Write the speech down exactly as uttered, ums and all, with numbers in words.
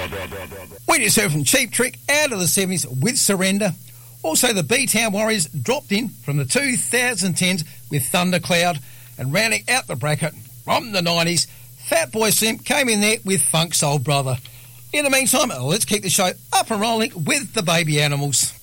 We just heard from Cheap Trick out of the seventies with Surrender. Also, the B-Town Warriors dropped in from the twenty tens with Thundercloud. And rounding out the bracket from the nineties, Fatboy Slim came in there with Funk Soul Brother. In the meantime, let's keep the show up and rolling with the Baby Animals.